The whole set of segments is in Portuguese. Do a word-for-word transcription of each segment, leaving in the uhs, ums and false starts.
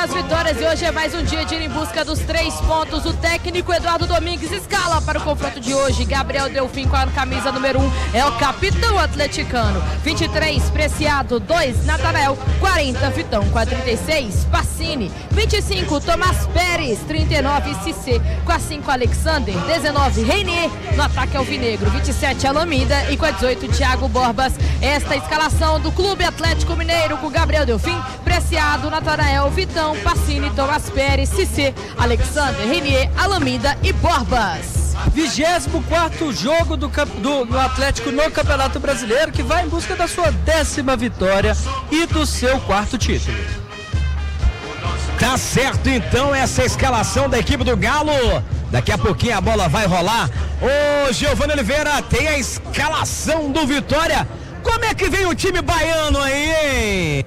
das vitórias e hoje é mais um dia de ir em busca dos três pontos. O técnico Eduardo Domingues escala para o confronto de hoje. Gabriel Delfim com a camisa número um é o capitão atleticano. vinte e três, Preciado. dois, Natanael. quarenta, Vitão. Com a trinta e seis, Pacini. vinte e cinco, Tomás Pérez. trinta e nove, Cissé. Com a cinco, Alexander. dezenove, Reinier. No ataque Alvinegro. vinte e sete, Alameda. E com a dezoito, Thiago Borbas. Esta escalação do Clube Atlético Mineiro com Gabriel Delfim, Preciado, Natanael, Vitão, Pacini, Tomás Pérez, Cissé, Alexander, Reinier, Alameda e Borbas. vigésimo quarto jogo do, do, do Atlético no Campeonato Brasileiro, que vai em busca da sua décima vitória e do seu quarto título. Tá certo, então, essa escalação da equipe do Galo. Daqui a pouquinho a bola vai rolar. Ô, Giovanni Oliveira, tem a escalação do Vitória. Como é que vem o time baiano aí, hein?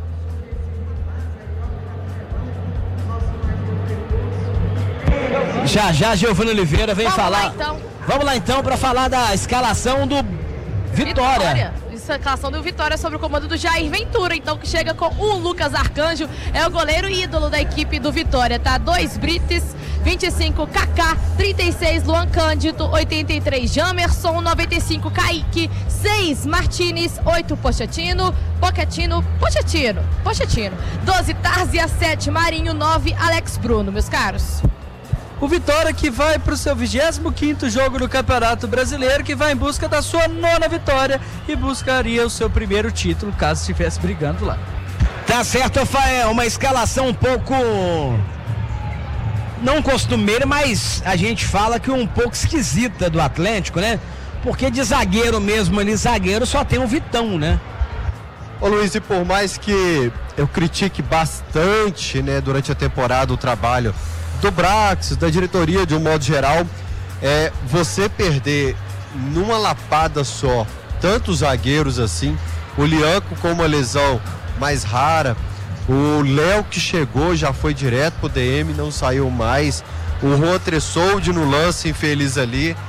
Já, já, Giovanni Oliveira vem Vamos falar. Lá, então. Vamos lá, então, para falar da escalação do Vitória. Vitória. Escalação do Vitória sobre o comando do Jair Ventura, então, que chega com o Lucas Arcanjo, é o goleiro ídolo da equipe do Vitória, tá? dois, Brites, vinte e cinco, Kaká, trinta e seis, Luan Cândido, oitenta e três, Jamerson, noventa e cinco, Kaique, seis, Martínez, oito, Pochettino, Pochettino, Pochettino, Pochettino, doze, Tárzia, sete, Marinho, nove, Alex Bruno, meus caros. O Vitória que vai para o seu vigésimo quinto jogo no Campeonato Brasileiro, que vai em busca da sua nona vitória e buscaria o seu primeiro título, caso estivesse brigando lá. Tá certo, Rafael, uma escalação um pouco não costumeira, mas a gente fala que um pouco esquisita do Atlético, né? Porque de zagueiro mesmo ali, zagueiro só tem o Vitão, né? Ô Luiz, e por mais que eu critique bastante, né, durante a temporada o trabalho do Brax, da diretoria de um modo geral, é, você perder numa lapada só tantos zagueiros assim, o Lianco com uma lesão mais rara, o Léo que chegou já foi direto pro D M, não saiu mais, o Juan Tressoldi no lance infeliz ali,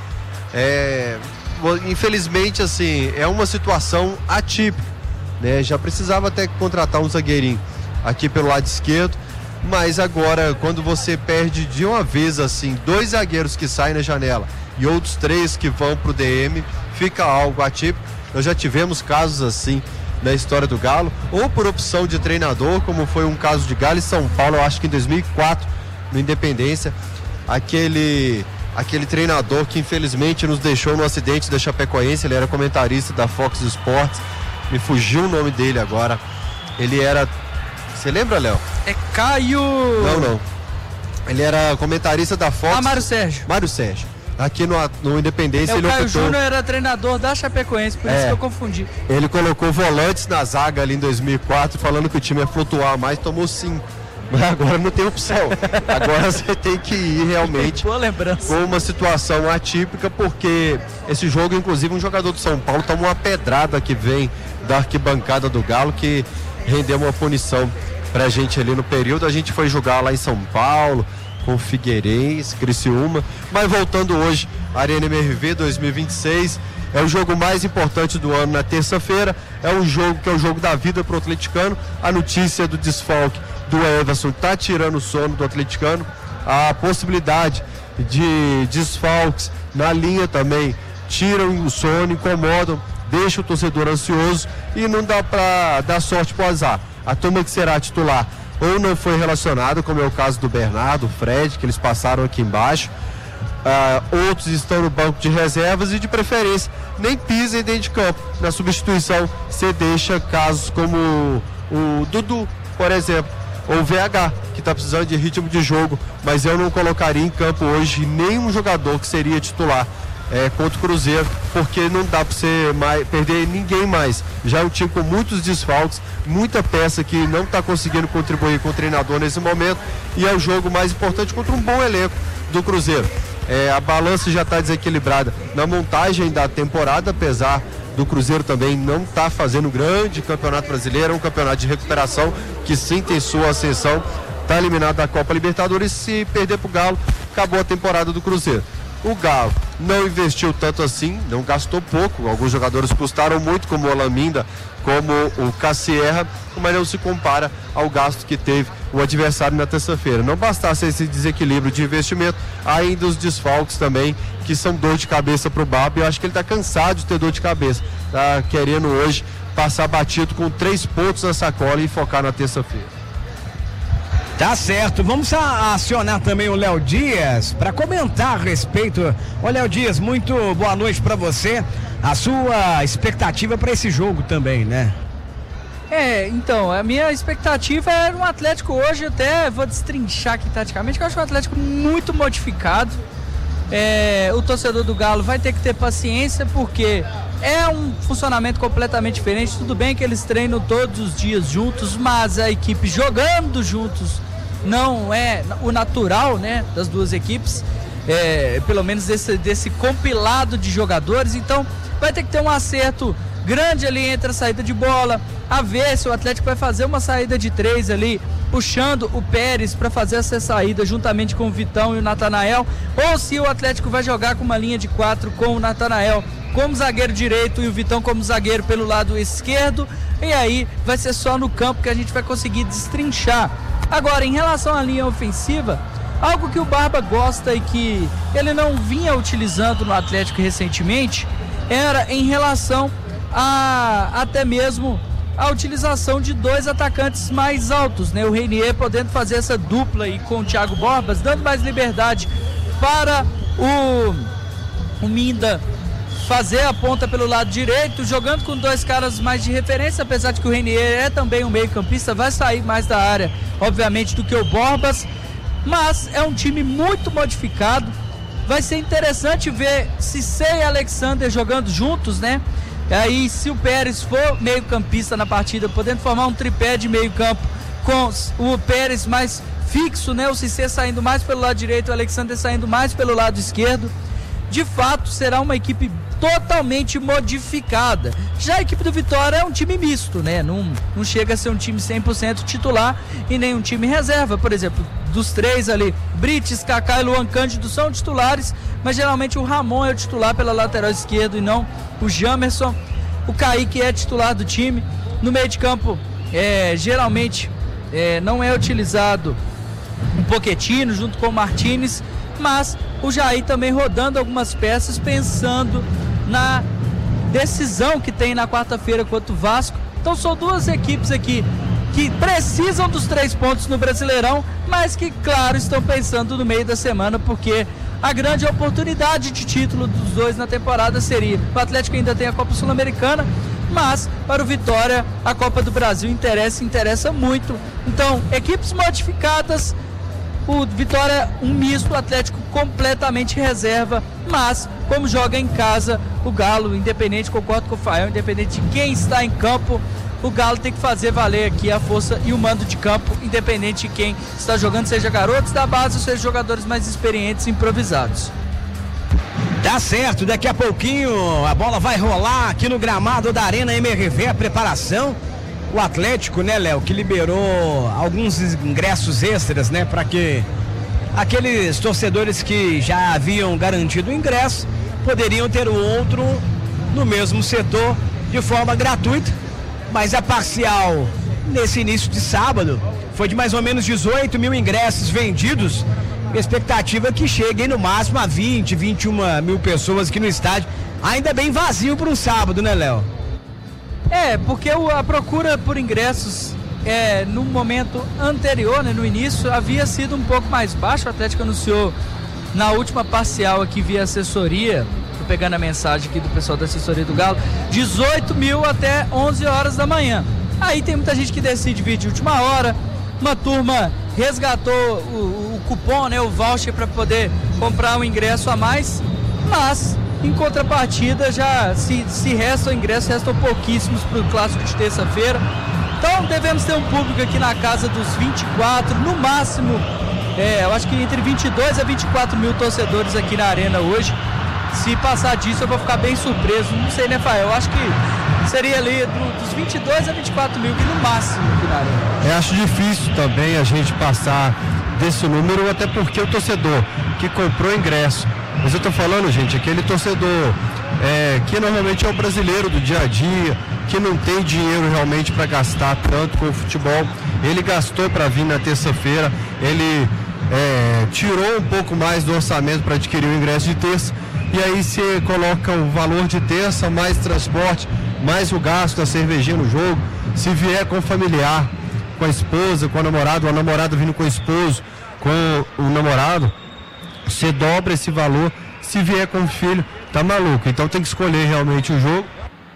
é, infelizmente assim, é uma situação atípica, né? Já precisava até contratar um zagueirinho aqui pelo lado esquerdo, mas agora, quando você perde de uma vez assim, dois zagueiros que saem na janela e outros três que vão pro D M, fica algo atípico. Nós já tivemos casos assim na história do Galo, ou por opção de treinador, como foi um caso de Galo e São Paulo, eu acho que em dois mil e quatro, no Independência, aquele, aquele treinador que infelizmente nos deixou no acidente da Chapecoense, ele era comentarista da Fox Sports, me fugiu o nome dele agora, ele era... Você lembra, Léo? É Caio... Não, não. Ele era comentarista da Fox. Ah, Mário Sérgio. Mário Sérgio. Aqui no, no Independência é, ele o Caio optou... Júnior era treinador da Chapecoense, por é, isso que eu confundi. Ele colocou volantes na zaga ali em dois mil e quatro, falando que o time ia flutuar mais, tomou cinco. Mas agora não tem opção. Agora você tem que ir realmente boa lembrança. Com uma situação atípica, porque esse jogo, inclusive, um jogador do São Paulo tomou uma pedrada que vem da arquibancada do Galo, que rendeu uma punição pra gente ali no período. A gente foi jogar lá em São Paulo com o Figueirense, Criciúma, mas voltando hoje, Arena M R V dois mil e vinte e seis, é o jogo mais importante do ano na terça-feira, é um jogo que é o jogo da vida pro atleticano. A notícia do desfalque do Everson tá tirando o sono do atleticano, a possibilidade de desfalques na linha também tiram o sono, incomodam, deixa o torcedor ansioso e não dá pra dar sorte pro azar. A turma que será titular ou não foi relacionada, como é o caso do Bernardo, o Fred, que eles passaram aqui embaixo. Uh, outros estão no banco de reservas e, de preferência, nem pisem dentro de campo. Na substituição, você deixa casos como o Dudu, por exemplo, ou o V H, que está precisando de ritmo de jogo, mas eu não colocaria em campo hoje nenhum jogador que seria titular É, contra o Cruzeiro, porque não dá para você mais, perder ninguém mais. Já é um time com muitos desfalques, muita peça que não está conseguindo contribuir com o treinador nesse momento, e é o jogo mais importante contra um bom elenco do Cruzeiro. É, a balança já está desequilibrada na montagem da temporada, apesar do Cruzeiro também não estar tá fazendo um grande campeonato brasileiro, é um campeonato de recuperação que sim tem sua ascensão, está eliminado da Copa Libertadores. Se perder para o Galo, acabou a temporada do Cruzeiro. O Galo não investiu tanto assim, não gastou pouco. Alguns jogadores custaram muito, como o Olaminda, como o Cassierra, mas não se compara ao gasto que teve o adversário na terça-feira. Não bastasse esse desequilíbrio de investimento, ainda os desfalques também, que são dor de cabeça para o Barba. Eu acho que ele está cansado de ter dor de cabeça, está querendo hoje passar batido com três pontos na sacola e focar na terça-feira. Tá certo, vamos acionar também o Léo Dias para comentar a respeito. Ô Léo Dias, muito boa noite para você, a sua expectativa para esse jogo também, né? É, então, a minha expectativa era um Atlético hoje, até vou destrinchar aqui taticamente, que eu acho um Atlético muito modificado. É, o torcedor do Galo vai ter que ter paciência, porque é um funcionamento completamente diferente. Tudo bem que eles treinam todos os dias juntos, mas a equipe jogando juntos não é o natural, né, das duas equipes, é, pelo menos desse, desse compilado de jogadores. Então vai ter que ter um acerto grande ali entre a saída de bola, a ver se o Atlético vai fazer uma saída de três ali, puxando o Pérez para fazer essa saída juntamente com o Vitão e o Natanael, ou se o Atlético vai jogar com uma linha de quatro com o Natanael como zagueiro direito e o Vitão como zagueiro pelo lado esquerdo, e aí vai ser só no campo que a gente vai conseguir destrinchar. Agora, em relação à linha ofensiva, algo que o Barba gosta e que ele não vinha utilizando no Atlético recentemente, era em relação a até mesmo a utilização de dois atacantes mais altos, né? O Reinier podendo fazer essa dupla aí com o Thiago Borbas, dando mais liberdade para o, o Minda fazer a ponta pelo lado direito, jogando com dois caras mais de referência, apesar de que o Reinier é também um meio-campista, vai sair mais da área, obviamente, do que o Borbas, mas é um time muito modificado. Vai ser interessante ver Cissé e Alexander jogando juntos, né? E aí, se o Pérez for meio-campista na partida, podendo formar um tripé de meio-campo com o Pérez mais fixo, né? O Cissé saindo mais pelo lado direito, o Alexander saindo mais pelo lado esquerdo. De fato, será uma equipe totalmente modificada. Já a equipe do Vitória é um time misto, né? Não, não chega a ser um time cem por cento titular e nem um time reserva. Por exemplo, dos três ali, Brites, Kaká e Luan Cândido são titulares, mas geralmente o Ramon é o titular pela lateral esquerda e não o Jamerson. O Kaique é titular do time. No meio de campo, é, geralmente é, não é utilizado um Pochettino junto com o Martínez, mas o Jair também rodando algumas peças, pensando na decisão que tem na quarta-feira contra o Vasco. Então são duas equipes aqui que precisam dos três pontos no Brasileirão, mas que, claro, estão pensando no meio da semana, porque a grande oportunidade de título dos dois na temporada seria: o Atlético ainda tem a Copa Sul-Americana, mas para o Vitória a Copa do Brasil interessa, interessa muito. Então, equipes modificadas, o Vitória um misto, o Atlético completamente reserva, mas como joga em casa, o Galo, independente, concordo com o Fael, independente de quem está em campo, o Galo tem que fazer valer aqui a força e o mando de campo, independente de quem está jogando, seja garotos da base ou seja jogadores mais experientes e improvisados. Tá certo, daqui a pouquinho a bola vai rolar aqui no gramado da Arena M R V, a preparação. O Atlético, né, Léo, que liberou alguns ingressos extras, né, para que aqueles torcedores que já haviam garantido o ingresso poderiam ter o outro no mesmo setor de forma gratuita, mas a parcial nesse início de sábado foi de mais ou menos dezoito mil ingressos vendidos. A expectativa é que cheguem no máximo a vinte, vinte e uma mil pessoas aqui no estádio, ainda bem vazio para um sábado, né, Léo? É, porque a procura por ingressos é, no momento anterior, né, no início, havia sido um pouco mais baixa. O Atlético anunciou na última parcial aqui via assessoria, tô pegando a mensagem aqui do pessoal da assessoria do Galo, dezoito mil até onze horas da manhã. Aí tem muita gente que decide vir de última hora, uma turma resgatou o, o cupom, né, o voucher para poder comprar um ingresso a mais, mas em contrapartida, já se, se restam ingressos, restam pouquíssimos para o clássico de terça-feira. Então devemos ter um público aqui na casa dos vinte e quatro, no máximo, é, eu acho que entre vinte e dois a vinte e quatro mil torcedores aqui na arena hoje. Se passar disso eu vou ficar bem surpreso, não sei, né, Fael? Eu acho que seria ali do, dos vinte e dois a vinte e quatro mil, que no máximo aqui na arena. Eu acho difícil também a gente passar desse número, até porque o torcedor que comprou ingresso Mas eu tô falando, gente, aquele torcedor é, que normalmente é o brasileiro do dia a dia, que não tem dinheiro realmente para gastar tanto com o futebol. Ele gastou para vir na terça-feira, ele é, tirou um pouco mais do orçamento para adquirir o ingresso de terça, e aí você coloca o valor de terça, mais transporte, mais o gasto da cervejinha no jogo. Se vier com familiar, com a esposa, com a namorada, ou a namorada vindo com o esposo, com o namorado, você dobra esse valor. Se vier com o filho, tá maluco. Então tem que escolher realmente o jogo.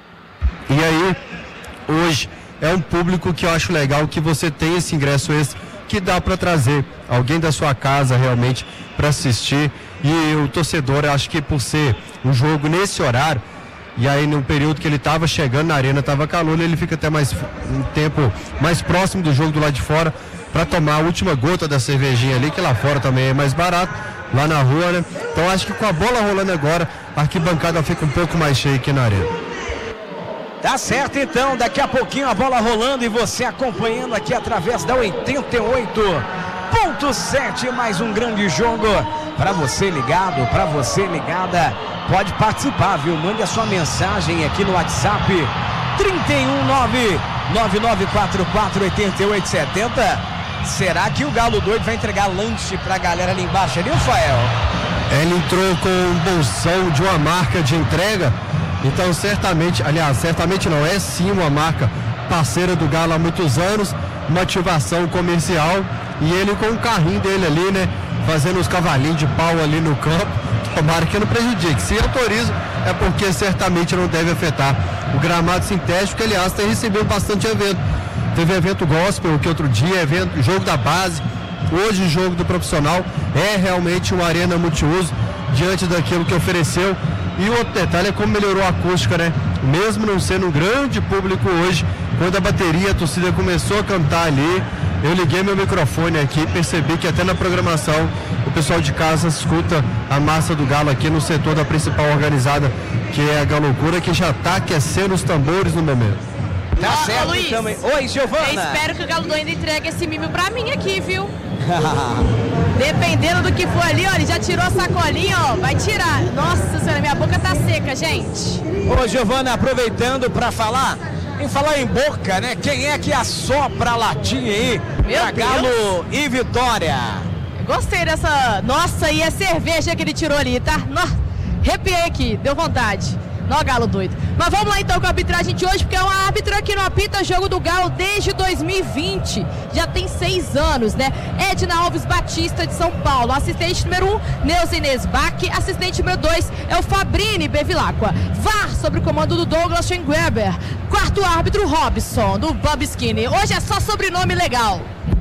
E aí, hoje, é um público que eu acho legal que você tem esse ingresso extra, que dá para trazer alguém da sua casa realmente para assistir. E o torcedor, eu acho que por ser um jogo nesse horário, e aí no período que ele estava chegando na arena, estava calor, ele fica até mais um tempo mais próximo do jogo do lado de fora, para tomar a última gota da cervejinha ali, que lá fora também é mais barato, lá na rua, né? Então acho que com a bola rolando agora, a arquibancada fica um pouco mais cheia aqui na arena. Tá certo, então, daqui a pouquinho a bola rolando e você acompanhando aqui através da oitenta e oito ponto sete, mais um grande jogo para você ligado, para você ligada. Pode participar, viu? Mande a sua mensagem aqui no WhatsApp trinta e um nove nove nove quatro quatro oito oito sete zero. Será que o Galo Doido vai entregar lanche pra galera ali embaixo ali, Rafael? Ele entrou com um bolsão de uma marca de entrega, então certamente, aliás, certamente não, é sim uma marca parceira do Galo há muitos anos, uma ativação comercial, e ele com o carrinho dele ali, né, fazendo os cavalinhos de pau ali no campo. Tomara que não prejudique. Se autoriza, é porque certamente não deve afetar o gramado sintético, que aliás tem recebido bastante evento. Teve evento gospel que outro dia, evento, jogo da base, hoje jogo do profissional. É realmente uma arena multiuso diante daquilo que ofereceu. E o outro detalhe é como melhorou a acústica, né? Mesmo não sendo um grande público hoje, quando a bateria, a torcida começou a cantar ali, eu liguei meu microfone aqui, percebi que até na programação o pessoal de casa escuta a massa do Galo aqui no setor da principal organizada, que é a Galocura, que já está aquecendo os tambores no momento. Tá Ó, certo, Luiz, também. Oi, Giovana. Eu espero que o Galo Doido entregue esse mimo pra mim aqui, viu? Dependendo do que for ali, ó, ele já tirou a sacolinha, ó, vai tirar. Nossa senhora, minha boca tá seca, gente. Ô, Giovana, aproveitando pra falar, em falar em boca, né? Quem é que assopra a latinha aí Meu pra Galo Deus. e Vitória? Gostei dessa... Nossa, e a cerveja que ele tirou ali, tá? Nossa, arrepiei aqui, deu vontade. Nó, Galo Doido. Mas vamos lá então com a arbitragem de hoje, porque é uma árbitra que não apita jogo do Galo desde dois mil e vinte. Já tem seis anos, né? Edna Alves Batista de São Paulo. Assistente número um, Neuza Inês Bach. Assistente número dois é o Fabrini Bevilacqua. V A R sob o comando do Douglas Schengweber. Quarto árbitro, Robson, do Bob Skinny. Hoje é só sobrenome legal.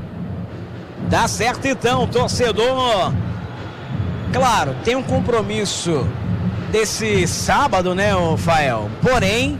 Tá certo então, torcedor. Claro, tem um compromisso desse sábado, né, Rafael? Porém,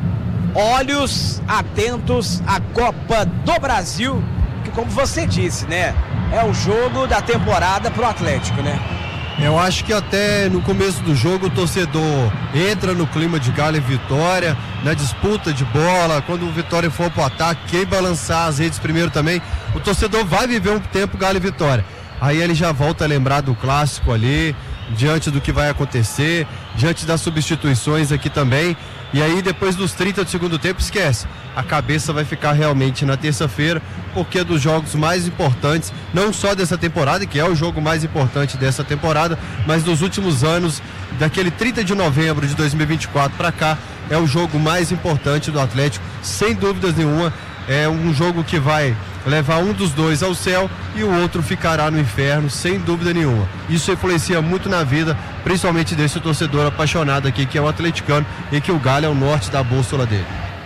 olhos atentos à Copa do Brasil, que como você disse, né, é o jogo da temporada pro Atlético, né? Eu acho que até no começo do jogo o torcedor entra no clima de Galo e Vitória, na disputa de bola, quando o Vitória for pro ataque, quem balançar as redes primeiro também, o torcedor vai viver um tempo Galo e Vitória. Aí ele já volta a lembrar do clássico ali, diante do que vai acontecer, diante das substituições aqui também. E aí depois dos trinta do segundo tempo, esquece. A cabeça vai ficar realmente na terça-feira, porque é dos jogos mais importantes, não só dessa temporada, que é o jogo mais importante dessa temporada, mas dos últimos anos, daquele trinta de novembro de dois mil e vinte e quatro para cá, é o jogo mais importante do Atlético, sem dúvidas nenhuma. É um jogo que vai levar um dos dois ao céu e o outro ficará no inferno, sem dúvida nenhuma. Isso influencia muito na vida, principalmente desse torcedor apaixonado aqui, que é o atleticano, e que o Galo é o norte da bússola dele.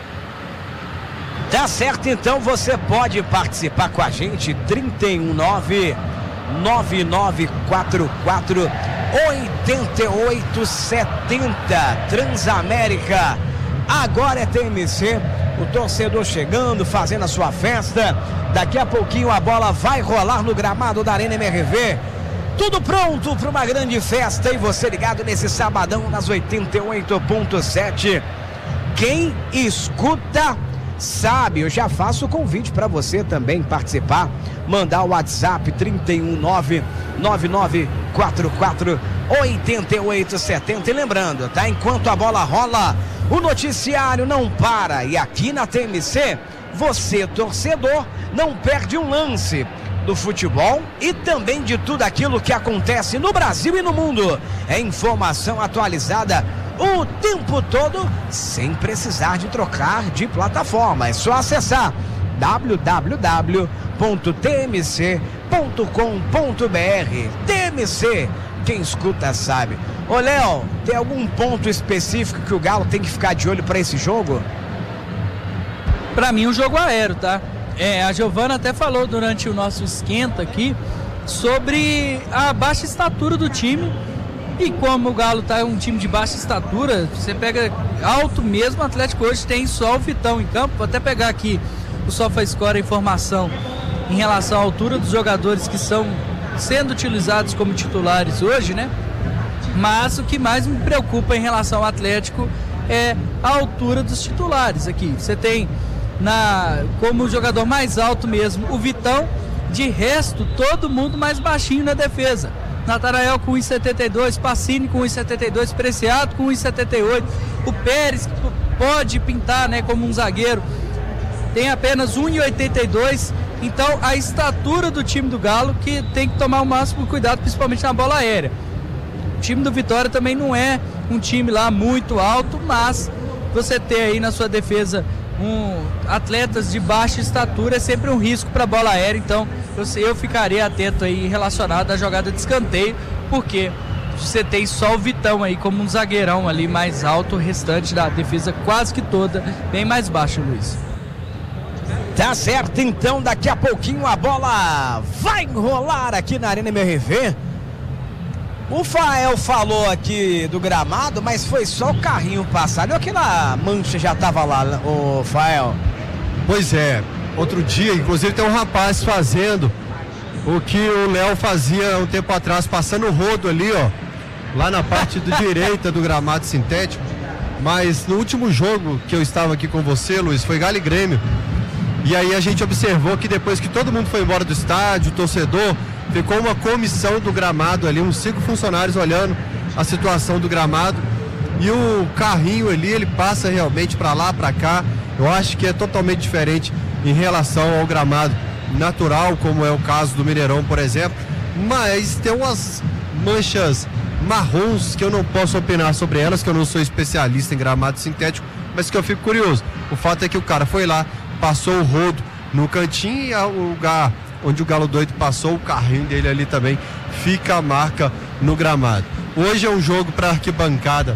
Tá certo, então você pode participar com a gente, trinta e um nove nove nove quatro quatro oito oito sete zero. Transamérica, agora é T M C. O torcedor chegando, fazendo a sua festa. Daqui a pouquinho a bola vai rolar no gramado da Arena M R V. Tudo pronto para uma grande festa. E você ligado nesse sabadão nas oitenta e oito ponto sete. Quem escuta sabe. Eu já faço o convite para você também participar, mandar o WhatsApp trinta e um nove nove nove quatro quatro oito oito sete zero. E lembrando, tá? Enquanto a bola rola, o noticiário não para. E aqui na T M C, você, torcedor, não perde um lance do futebol e também de tudo aquilo que acontece no Brasil e no mundo. É informação atualizada o tempo todo, sem precisar de trocar de plataforma. É só acessar w w w ponto t m c ponto com ponto b r. T M C, quem escuta sabe. Ô Léo, tem algum ponto específico que o Galo tem que ficar de olho para esse jogo? Para mim, um jogo aéreo, tá? É, a Giovana até falou durante o nosso esquenta aqui sobre a baixa estatura do time. E como o Galo tá um time de baixa estatura, você pega alto mesmo, o Atlético hoje tem só o Vitão em campo. Vou até pegar aqui o SofaScore, a informação em relação à altura dos jogadores que são sendo utilizados como titulares hoje, né? Mas o que mais me preocupa em relação ao Atlético é a altura dos titulares aqui. Você tem na, como jogador mais alto mesmo o Vitão, de resto todo mundo mais baixinho na defesa. Natanael com um e setenta e dois, Pacini com um e setenta e dois, Preciado com um e setenta e oito, o Pérez que pode pintar, né, como um zagueiro, tem apenas um e oitenta e dois. Então a estatura do time do Galo que tem que tomar o máximo cuidado, principalmente na bola aérea. O time do Vitória também não é um time lá muito alto, mas você ter aí na sua defesa um, atletas de baixa estatura é sempre um risco para a bola aérea. Então eu, eu ficaria atento aí relacionado à jogada de escanteio, porque você tem só o Vitão aí como um zagueirão ali mais alto, o restante da defesa quase que toda bem mais baixa, Luiz. Tá certo, então daqui a pouquinho a bola vai rolar aqui na Arena M R V. O Fael falou aqui do gramado, mas foi só o carrinho passar. Olha, aquela mancha já tava lá, o Fael. Pois é, outro dia, inclusive tem um rapaz fazendo o que o Léo fazia um tempo atrás, passando o rodo ali, ó, lá na parte do direita do gramado sintético. Mas no último jogo que eu estava aqui com você, Luiz, foi Galo e Grêmio. E aí a gente observou que depois que todo mundo foi embora do estádio, o torcedor, ficou uma comissão do gramado ali, uns cinco funcionários olhando a situação do gramado. E o carrinho ali, ele passa realmente para lá, para cá. Eu acho que é totalmente diferente em relação ao gramado natural, como é o caso do Mineirão, por exemplo. Mas tem umas manchas marrons que eu não posso opinar sobre elas, que eu não sou especialista em gramado sintético, mas que eu fico curioso. O fato é que o cara foi lá, passou o rodo no cantinho e o lugar onde o Galo Doido passou, o carrinho dele ali também fica a marca no gramado. Hoje é um jogo para arquibancada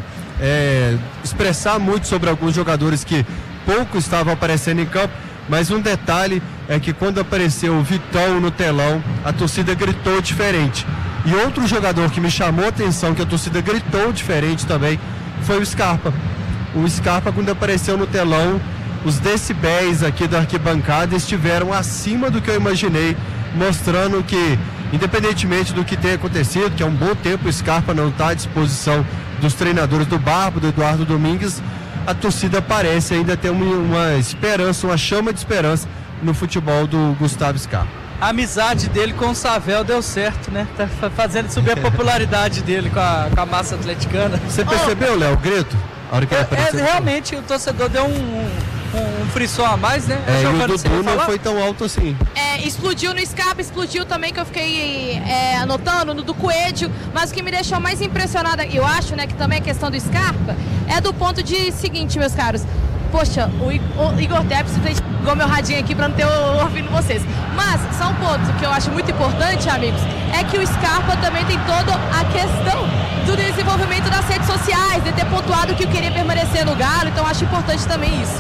é, expressar muito sobre alguns jogadores que pouco estavam aparecendo em campo, mas um detalhe é que quando apareceu o Vitão no telão, a torcida gritou diferente. E outro jogador que me chamou a atenção, que a torcida gritou diferente também, foi o Scarpa. O Scarpa, quando apareceu no telão, os decibéis aqui da arquibancada estiveram acima do que eu imaginei, mostrando que, independentemente do que tenha acontecido, que há um bom tempo o Scarpa não está à disposição dos treinadores do Barbo, do Eduardo Domingues, a torcida parece ainda ter uma, uma esperança, uma chama de esperança no futebol do Gustavo Scarpa. A amizade dele com o Savel deu certo, né? Tá fazendo subir a popularidade dele com a, com a massa atleticana. Você percebeu, Léo, o grito? A hora que é, ele apareceu, é, realmente o torcedor deu um, um, um frisson a mais, né? É, e o Dudu não foi tão alto assim. É, explodiu no Scarpa, explodiu também, que eu fiquei é, anotando, no do Coelho, mas o que me deixou mais impressionada, eu acho, né, que também a questão do Scarpa, é do ponto de seguinte, meus caros. Poxa, o Igor Teps ligou meu radinho aqui para não ter ouvido vocês. Mas, só um ponto que eu acho muito importante, amigos, é que o Scarpa também tem toda a questão do desenvolvimento das redes sociais, de ter pontuado que queria permanecer no Galo, então acho importante também isso.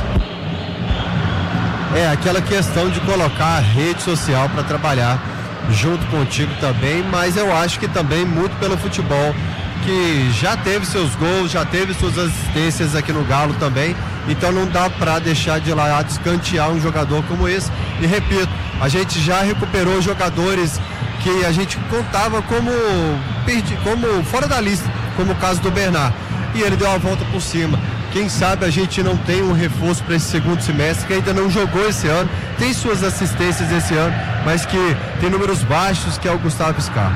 É, aquela questão de colocar a rede social para trabalhar junto contigo também, mas eu acho que também muito pelo futebol, que já teve seus gols, já teve suas assistências aqui no Galo também, então não dá para deixar de lá escantear um jogador como esse. E repito, a gente já recuperou jogadores que a gente contava como, como fora da lista, como o caso do Bernard, e ele deu a volta por cima. Quem sabe a gente não tem um reforço para esse segundo semestre, que ainda não jogou esse ano, tem suas assistências esse ano, mas que tem números baixos, que é o Gustavo Scar.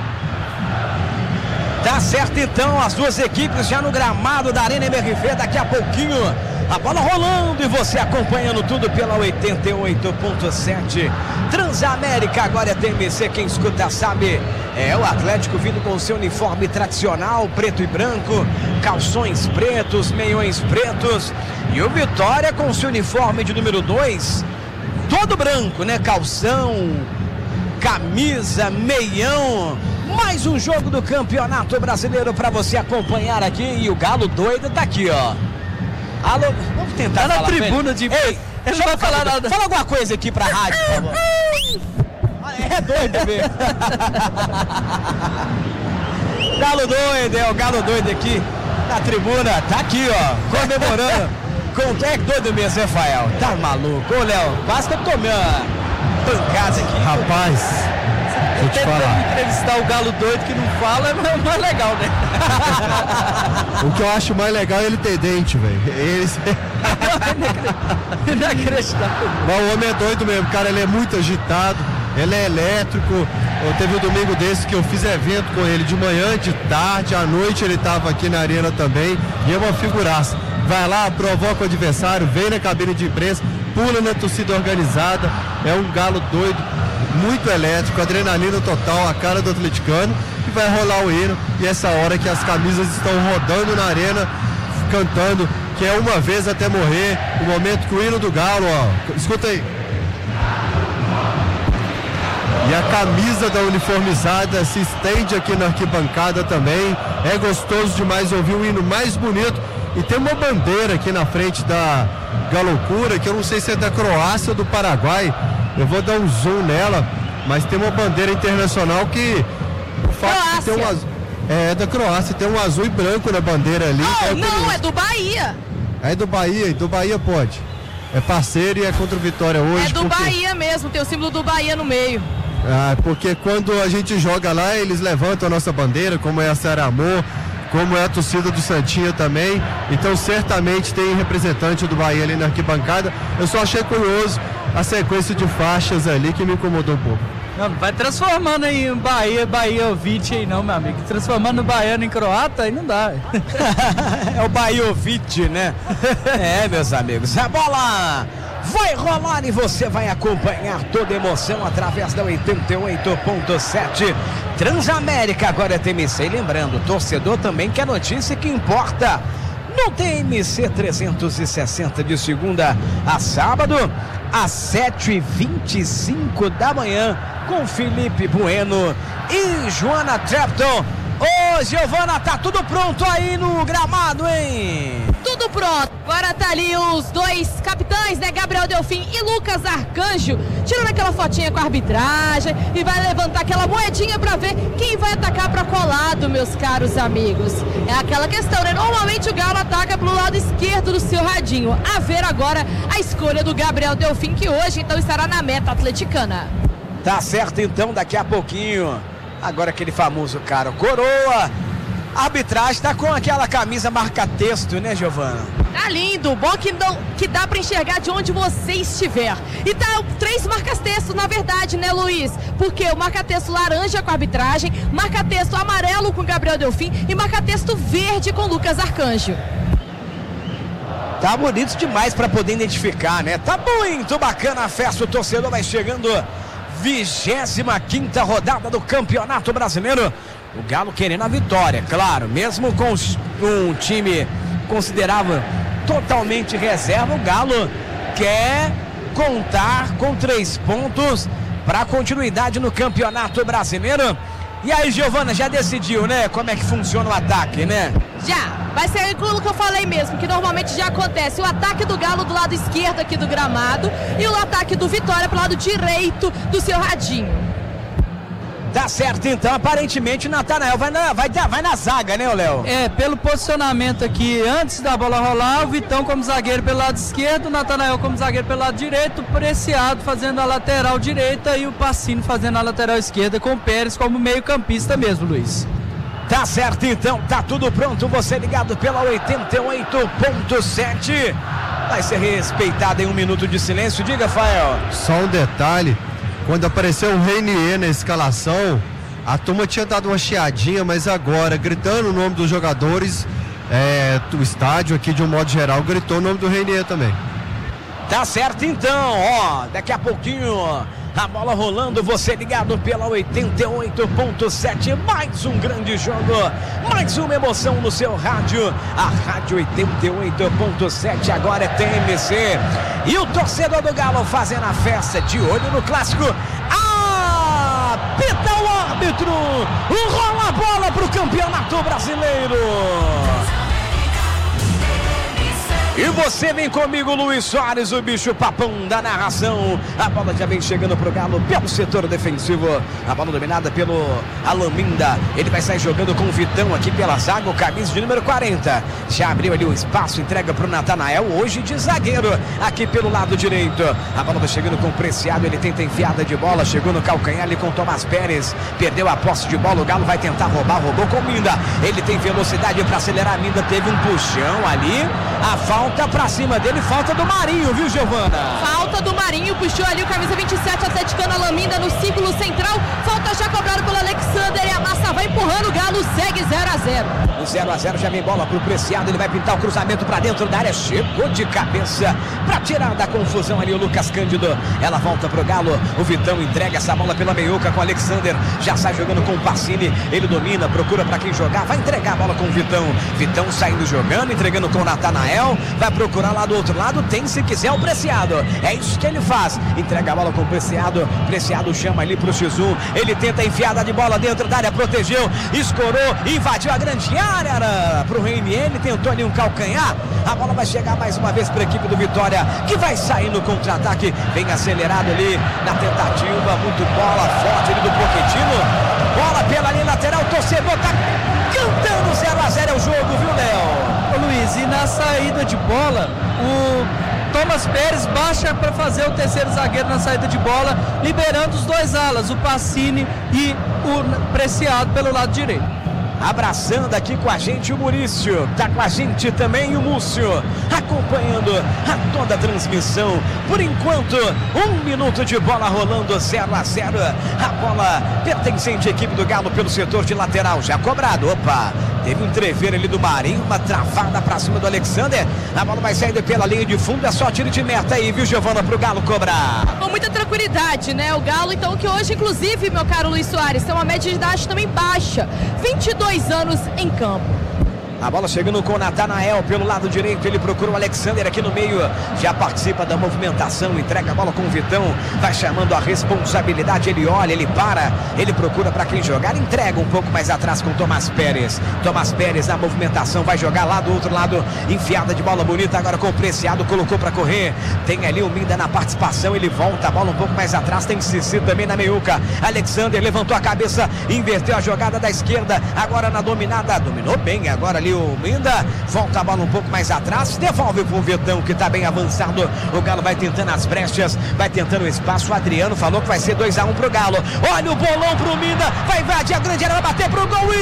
Tá certo então, as duas equipes já no gramado da Arena M R V, daqui a pouquinho a bola rolando e você acompanhando tudo pela oitenta e oito ponto sete. Transamérica, agora é T M C, quem escuta sabe, é o Atlético vindo com seu uniforme tradicional, preto e branco, calções pretos, meiões pretos, e o Vitória com seu uniforme de número dois, todo branco, né? Calção, camisa, meião. Mais um jogo do Campeonato Brasileiro para você acompanhar aqui, e o Galo doido tá aqui, ó. Alô, vamos tentar. Tá na tribuna de. Ei, ele não vai falar nada. Fala alguma coisa aqui pra rádio, por favor. É doido mesmo. Galo doido, é o Galo doido aqui na tribuna. Tá aqui, ó, comemorando. Com é doido mesmo, Rafael. Tá maluco. Ô, Léo, quase que eu tomei uma pancada aqui. Rapaz, vou te falar. Entrevistar o Galo doido que não fala é mais legal, né? O que eu acho mais legal é ele ter dente, velho. Eles... Inacreditável. Mas o homem é doido mesmo, cara. Ele é muito agitado, ele é elétrico. Eu teve um domingo desse que eu fiz evento com ele de manhã, de tarde, à noite ele tava aqui na arena também. E é uma figuraça. Vai lá, provoca o adversário, vem na cabine de imprensa, pula na torcida organizada. É um Galo doido, muito elétrico, adrenalina total, a cara do atleticano. E vai rolar o hino, e essa hora que as camisas estão rodando na arena, cantando, que é uma vez até morrer, o momento que o hino do Galo, ó, escuta aí. E a camisa da uniformizada se estende aqui na arquibancada também. É gostoso demais ouvir o hino mais bonito. E tem uma bandeira aqui na frente da Galocura, que eu não sei se é da Croácia ou do Paraguai. Eu vou dar um zoom nela, mas tem uma bandeira internacional que... O fato de ter um azul, é, é da Croácia, tem um azul e branco na bandeira ali. Oh, é não, curioso. é do Bahia. É do Bahia, e do Bahia pode. É parceiro e é contra o Vitória hoje. É do porque... Bahia mesmo, tem o símbolo do Bahia no meio. Ah, porque quando a gente joga lá, eles levantam a nossa bandeira, como é a Ceará Amor, como é a torcida do Santinha também. Então certamente tem representante do Bahia ali na arquibancada. Eu só achei curioso a sequência de faixas ali que me incomodou um pouco. Não, não vai transformando em Bahia, Baiovic aí não, meu amigo. Transformando o baiano em croata aí não dá. É o Baiovic, né? É, meus amigos. A bola vai rolar e você vai acompanhar toda a emoção através da oitenta e oito ponto sete. Transamérica, agora é T M C. E lembrando, torcedor também quer notícia que importa. No T M C trezentos e sessenta, de segunda a sábado, às sete e vinte e cinco da manhã, com Felipe Bueno e Joana Trepton. Ô, Giovana, tá tudo pronto aí no gramado, hein? Tudo pronto. Agora tá ali os dois capitães, né? Gabriel Delfim e Lucas Arcanjo, tirando aquela fotinha com a arbitragem e vai levantar aquela moedinha pra ver quem vai atacar pra colado, meus caros amigos. É aquela questão, né? Normalmente o Galo ataca pelo lado esquerdo do seu radinho. A ver agora a escolha do Gabriel Delfim, que hoje então estará na meta atleticana. Tá certo então, daqui a pouquinho. Agora aquele famoso cara, coroa. A arbitragem tá com aquela camisa marca-texto, né, Giovana? Tá lindo, bom que, não, que dá pra enxergar de onde você estiver. E tá três marcas-textos, na verdade, né, Luiz? Porque o marca-texto laranja com a arbitragem, marca-texto amarelo com Gabriel Delfim e marca-texto verde com Lucas Arcanjo. Tá bonito demais pra poder identificar, né? Tá muito bacana a festa, o torcedor vai chegando. vigésima quinta rodada do Campeonato Brasileiro. O Galo querendo a vitória, claro, mesmo com um time considerável totalmente reserva, o Galo quer contar com três pontos para continuidade no Campeonato Brasileiro. E aí, Giovana, já decidiu, né, como é que funciona o ataque, né? Já, vai ser aquilo que eu falei mesmo, que normalmente já acontece, o ataque do Galo do lado esquerdo aqui do gramado e o ataque do Vitória pro lado direito do seu radinho. Tá certo, então, aparentemente o Natanael vai na, vai, vai na zaga, né, Léo? É, pelo posicionamento aqui, antes da bola rolar, o Vitão como zagueiro pelo lado esquerdo, o Natanael como zagueiro pelo lado direito, o Preciado fazendo a lateral direita e o Pacini fazendo a lateral esquerda, com o Pérez como meio campista mesmo, Luiz. Tá certo então, tá tudo pronto, você ligado pela oitenta e oito ponto sete. Vai ser respeitado em um minuto de silêncio. Diga, Fael. Só um detalhe, quando apareceu o Reinier na escalação, a turma tinha dado uma chiadinha, mas agora, gritando o nome dos jogadores, é, do estádio aqui de um modo geral, gritou o nome do Reinier também. Tá certo então, ó, daqui a pouquinho a bola rolando, você ligado pela oitenta e oito ponto sete, mais um grande jogo, mais uma emoção no seu rádio, a Rádio oitenta e oito ponto sete agora é T M C, e o torcedor do Galo fazendo a festa, de olho no clássico, apita o árbitro, rola a bola pro campeonato brasileiro. E você vem comigo, Luiz Soares, o bicho papão da narração. A bola já vem chegando pro Galo pelo setor defensivo. A bola dominada pelo Alaminda. Ele vai sair jogando com o Vitão aqui pela zaga, o camisa de número quarenta. Já abriu ali o espaço, entrega pro Natanael, hoje de zagueiro, aqui pelo lado direito. A bola vai chegando com o Preciado, ele tenta enfiada de bola, chegou no calcanhar ali com o Tomás Pérez. Perdeu a posse de bola, o Galo vai tentar roubar, roubou com o Minda. Ele tem velocidade para acelerar, Minda teve um puxão ali. A falta pra cima dele, falta do Marinho, viu, Giovana? Falta do Marinho, puxou ali o camisa vinte e sete, atleticano Alaminda no círculo central. Falta já cobrada pelo Alexander e a massa vai empurrando, o Galo segue zero a zero. O zero a zero já vem bola pro Preciado, ele vai pintar o cruzamento pra dentro da área, chegou de cabeça pra tirar da confusão ali o Lucas Cândido. Ela volta pro Galo, o Vitão entrega essa bola pela meiuca com o Alexander, já sai jogando com o Pacini, ele domina, procura pra quem jogar, vai entregar a bola com o Vitão. Vitão saindo jogando, entregando com o Natanael, vai procurar lá do outro lado, tem se quiser o Preciado, é isso que ele faz, entrega a bola com o Preciado, Preciado chama ali pro X um, ele tenta enfiada de bola dentro da área, protegeu, escorou, invadiu a grande área pro Reinier, ele tentou ali um calcanhar, a bola vai chegar mais uma vez para a equipe do Vitória, que vai sair no contra-ataque, vem acelerado ali na tentativa, muito bola forte ali do Pochettino, bola pela linha lateral, o torcedor tá cantando zero a zero é o jogo, viu, Léo? Ô Luiz, e na saída de bola, o Thomas Pérez baixa para fazer o terceiro zagueiro na saída de bola, liberando os dois alas, o Pacini e o Preciado pelo lado direito. Abraçando aqui com a gente o Maurício, tá com a gente também o Múcio, acompanhando a toda a transmissão. Por enquanto, um minuto de bola rolando, zero a zero. A bola pertencente à equipe do Galo pelo setor de lateral, já cobrado. Opa, teve um treveiro ali do Marinho, uma travada pra cima do Alexander. A bola vai saindo pela linha de fundo, é só tiro de meta aí, viu, Giovana, pro Galo cobrar. Com muita tranquilidade, né? O Galo, então, que hoje, inclusive, meu caro Luiz Soares, tem uma média de idade também baixa, vinte e dois anos em campo. A bola chegando com o Natanael pelo lado direito, ele procura o Alexander aqui no meio, já participa da movimentação, entrega a bola com o Vitão, vai chamando a responsabilidade, ele olha, ele para, ele procura para quem jogar, entrega um pouco mais atrás com o Tomás Pérez, Tomás Pérez na movimentação, vai jogar lá do outro lado, enfiada de bola bonita, agora com o Preciado, colocou para correr, tem ali o Minda na participação, ele volta a bola um pouco mais atrás, tem Cici também na meiuca, Alexander levantou a cabeça, inverteu a jogada da esquerda, agora na dominada, dominou bem, agora ali o Minda, volta a bola um pouco mais atrás, devolve pro Vitão que tá bem avançado, o Galo vai tentando as brechas, vai tentando o espaço, o Adriano falou que vai ser dois a um pro Galo, olha o bolão pro Minda, vai invadir a grande área, vai bater pro gol,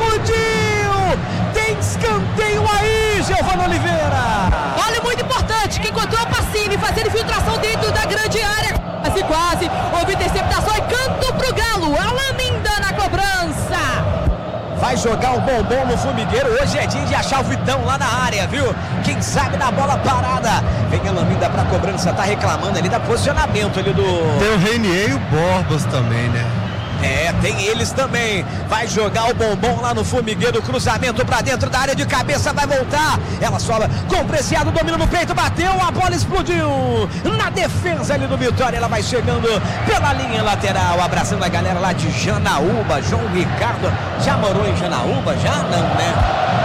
explodiu, tem escanteio aí, Giovana Oliveira. Olha, muito importante, que encontrou o Pacini fazendo infiltração dentro da grande área, quase quase, houve interceptação e canto pro Galo, Alaminda na cobrança. Vai jogar o bombom no formigueiro, hoje é dia de achar o Vitão lá na área, viu? Quem sabe na bola parada, vem a Alaminda pra cobrança, tá reclamando ali da posicionamento ali do... Tem o Reinier e o Borbas também, né? É, tem eles também, vai jogar o bombom lá no formigueiro, cruzamento pra dentro da área de cabeça, vai voltar, ela sobra, com o Preciado, domina no peito, bateu, a bola explodiu, na defesa ali do Vitória, ela vai chegando pela linha lateral, abraçando a galera lá de Janaúba, João Ricardo, já morou em Janaúba? Já não, né?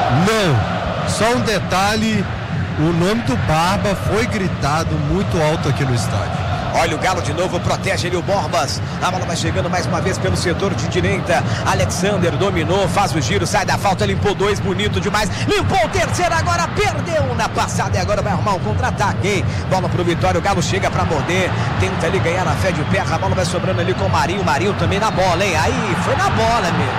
Não, só um detalhe, o nome do Barba foi gritado muito alto aqui no estádio. Olha o Galo de novo, protege ali o Borbas. A bola vai chegando mais uma vez pelo setor de direita. Alexander dominou, faz o giro, sai da falta, limpou dois, bonito demais. Limpou o terceiro, agora perdeu na passada e agora vai arrumar um contra-ataque, hein? Bola pro Vitória, o Galo chega pra morder, tenta ali ganhar na fé de perna. A bola vai sobrando ali com o Marinho, Marinho também na bola, hein? Aí, foi na bola, meu.